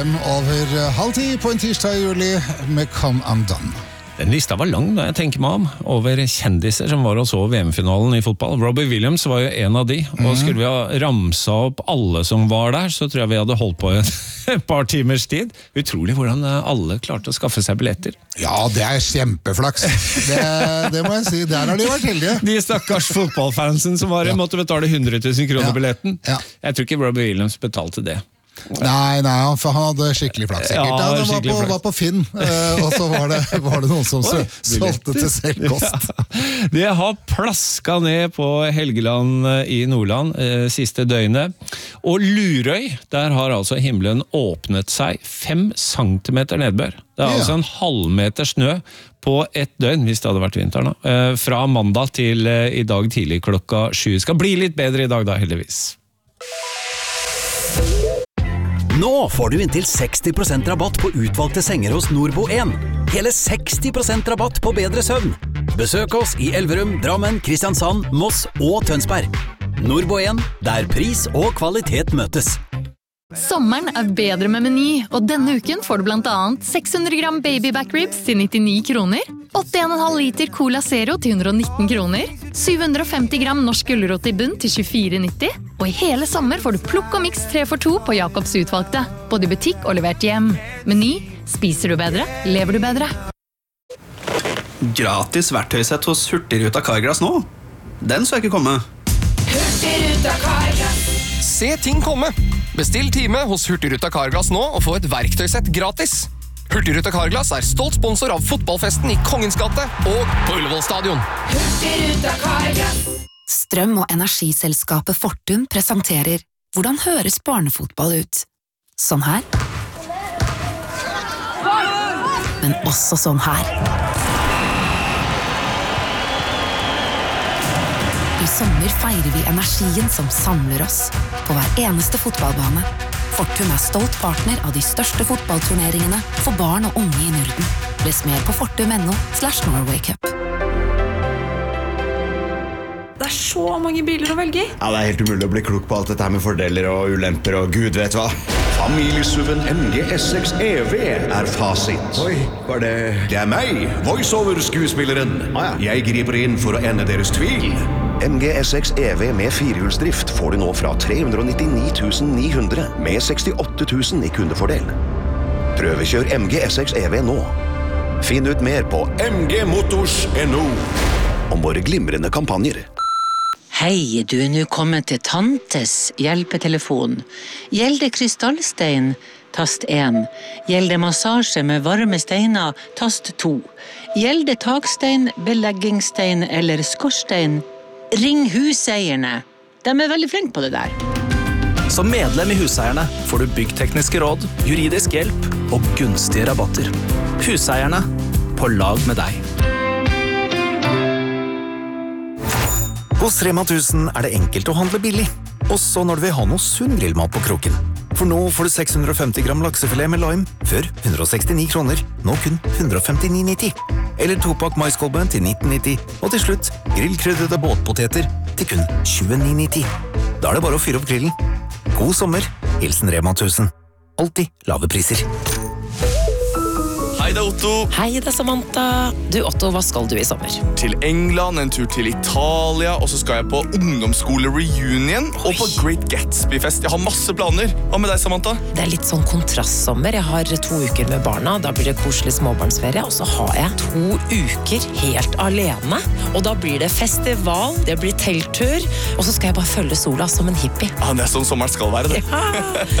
Over 9:30 på en tirsdag i juli med Come Undone. Den lista var lang da jeg tenker meg om, over kjendiser som var og så VM-finalen i fotball. Robbie Williams var jo en av de, og skulle vi ha ramsa opp alle som var der, så tror jeg vi hadde holdt på et par timers tid. Utrolig hvordan alle klarte å skaffe seg billetter. Ja, det er kjempeflaks. Det må jeg si, der har de vært heldige. De stakkars fotballfansen som måtte betale 100 000 kroner billetten. Ja. Jeg tror ikke Robbie Williams betalte det. Nei, for han hadde skikkelig flaks sikkert. Ja, han var på Finn, og så var det noen som solgte til selvkost. Ja. Det har plaska ned på Helgeland i Nordland siste døgnet. Og Lurøy, der har altså himmelen åpnet seg 5 centimeter nedbør. Det er altså en halvmeter snø på et døgn, hvis det hadde vært vinteren da. Fra mandag til i dag tidlig klokka 7. Skal bli litt bedre i dag da, heldigvis. Nå får du inntil 60% rabatt på utvalgte senger hos Nordbo1. Hele 60% rabatt på bedre søvn. Besøk oss i Elverum, Drammen, Kristiansand, Moss og Tønsberg. Nordbo1, der pris og kvalitet møtes. Sommeren er bedre med Meny, og denne uken får du blant annet 600 gram baby back ribs til 99 kroner, 8,5 liter Cola Zero til 119 kroner, 750 gram norsk gulrot i bunn til 24,90, og i hele sommer får du plukk og mix 3x2 på Jakobs utvalgte, både i butikk og levert hjem. Meny, spiser du bedre, lever du bedre. Gratis verktøysett hos Hurtigruta Carglass nå. Den så jeg ikke komme. Hurtigruta Carglass. Se ting komme. Bestill time hos Hurtigruta Carglass nå og få et verktøysett gratis. Hurtigruta Carglass er stolt sponsor av fotballfesten i Kongens gate og på Ullevål stadion. Hurtigruta Carglass. Strøm- og energiselskapet Fortum presenterer Hvordan høres barnefotball ut? Sånn her. Men også sånn her. I sommer feirer vi energien som samler oss på hver eneste fotballbane. Fortum er stolt partner av de største fotballturneringene for barn og unge i Norden. Les mer på fortum.no/Norway Cup. Det er så mange biler å velge i. Ja, det er helt umulig å bli klok på alt dette her med fordeler og ulemper og gud vet hva. Familiesuven MG S6 EV er fasit. Oi, hva er det? Det er meg, voiceover-skuespilleren. Jeg griper inn for å ende deres tvil. MG S6 EV med 4-hjulsdrift får du nå fra 399 900 med 68 000 i kundefordel. Prøvekjør MG S6 EV nå. Finn ut mer på mgmotors.no om våre glimrende kampanjer. Hei, du er nå kommet til Tantes hjelpetelefon. Gjelder krystallstein, tast 1. Gjelder massasje med varme steiner, tast 2. Gjelder takstein, beleggingsstein eller skorstein, ring huseierne. De er veldig flinke på det der. Som medlem i Huseierne får du byggtekniske råd, juridisk hjelp og gunstige rabatter. Huseierne, på lag med deg. Hos Rema 1000 er det enkelt å handle billig, også når du vil ha noe sunn grillmat på kroken. For nå får du 650 gram laksefilet med lime, før 169 kroner, nå kun 159,90. Eller 2-pakk maiskolben til 19,90, og til slutt grillkrydrede båtpoteter til kun 29,90. Da er det bare å fyre opp grillen. God sommer, hilsen Rema 1000. Alltid lave priser. Hei, det er Otto. Hei, det er Samantha. Du, Otto, hva skal du i sommer? Til England, en tur til Italia, og så skal jeg på ungdomsskole-reunion og på Great Gatsby-fest. Jeg har masse planer. Hva med deg, Samantha? Det er litt sånn kontrastsommer. Jeg har 2 uker med barna, da blir det koselig småbarnsferie, og så har jeg 2 uker helt alene. Og da blir det festival, det blir telttur, og så skal jeg bare følge sola som en hippie. Ja, det er sånn sommeren skal være, det. Ja.